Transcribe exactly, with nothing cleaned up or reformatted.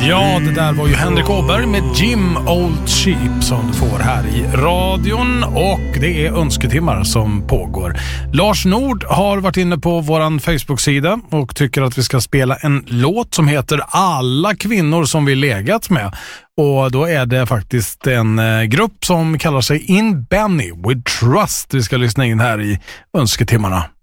Ja, det där var ju Henrik Åberg med Jim Old Sheep som du får här i radion, och det är önsketimmar som pågår. Lars Nord har varit inne på våran Facebook-sida och tycker att vi ska spela en låt som heter Alla kvinnor som vi legat med. Och då är det faktiskt en eh, grupp som kallar sig In Benny With Trust vi ska lyssna in här i önsketimmarna.